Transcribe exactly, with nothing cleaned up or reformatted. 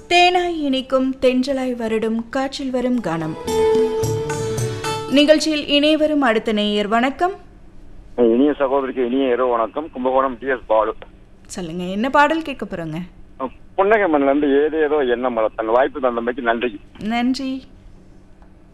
தேனாய் இனிக்கும் தென்றலாய் வருடும் காற்றில் வரும் கானம் நிகழ்ச்சியில் இணைய வரும் அடுத்த நேயர். வணக்கம். இனிய சகோதரிக்கு இனிய இரவு வணக்கம். Kumbakonam D S Balu. சொல்லுங்க, என்ன பாடல் கேட்க போறோங்க? புன்னகை மண்ணில இருந்து ஏதேதோ எண்ணம் வளர்த்தன் வாய்ப்பு தந்தமைக்கு நன்றி. நன்றி.